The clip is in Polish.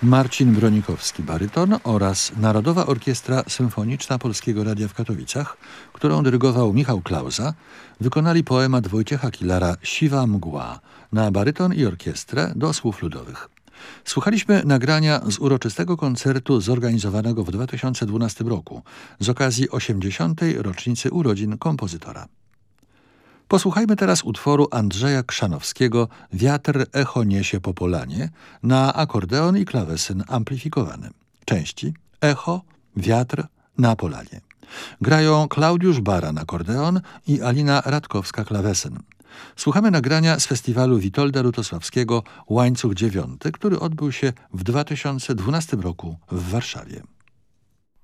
Marcin Bronikowski, baryton oraz Narodowa Orkiestra Symfoniczna Polskiego Radia w Katowicach, którą dyrygował Michał Klauza, wykonali poemat Wojciecha Kilara „Siwa mgła” na baryton i orkiestrę do słów ludowych. Słuchaliśmy nagrania z uroczystego koncertu zorganizowanego w 2012 roku z okazji 80. rocznicy urodzin kompozytora. Posłuchajmy teraz utworu Andrzeja Krzanowskiego „Wiatr echo niesie po polanie” na akordeon i klawesyn amplifikowany. Części: echo, wiatr, na polanie. Grają Klaudiusz Baran akordeon i Alina Radkowska klawesyn. Słuchamy nagrania z festiwalu Witolda Lutosławskiego Łańcuch IX, który odbył się w 2012 roku w Warszawie.